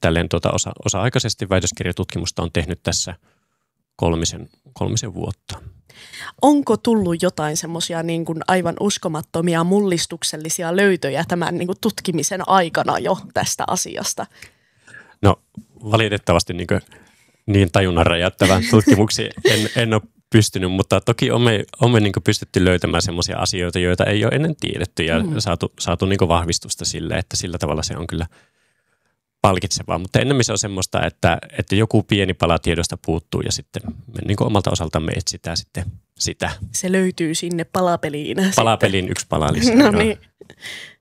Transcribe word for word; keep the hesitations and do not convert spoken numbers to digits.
tälleen tuota osa, osa-aikaisesti väitöskirjatutkimusta on tehnyt tässä kolmisen, kolmisen vuotta. Onko tullut jotain semmoisia niin kuin aivan uskomattomia mullistuksellisia löytöjä tämän niin kuin tutkimisen aikana jo tästä asiasta? No valitettavasti niin, kuin, niin tajunnan räjäyttävän tutkimuksiin en, en ole pystynyt, mutta toki on me, on me niin kuin pystytty löytämään semmoisia asioita, joita ei ole ennen tiedetty ja mm. saatu, saatu niin kuin vahvistusta sille, että sillä tavalla se on kyllä palkitsevaa. Mutta ennemmin se on semmoista, että, että joku pieni pala tiedosta puuttuu ja sitten me niin kuin omalta osaltamme etsitään sitten sitä. Se löytyy sinne palapeliin. Palapeliin sitten. Yksi pala lisää. No niin.